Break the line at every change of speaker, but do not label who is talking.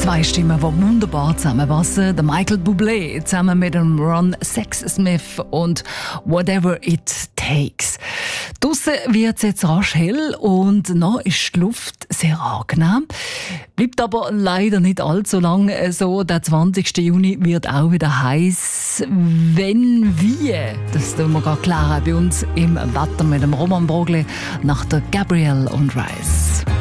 Zwei Stimmen, die wunderbar zusammenpassen. Der Michael Bublé zusammen mit dem Ron Sexsmith und «Whatever It Takes». Draussen wird es jetzt rasch hell und noch ist die Luft sehr angenehm. Bleibt aber leider nicht allzu lang so. Der 20. Juni wird auch wieder heiß. Wenn, wie, das tun wir gerade klären bei uns im Wetter mit dem Roman Brogli nach der Gabrielle und Rice.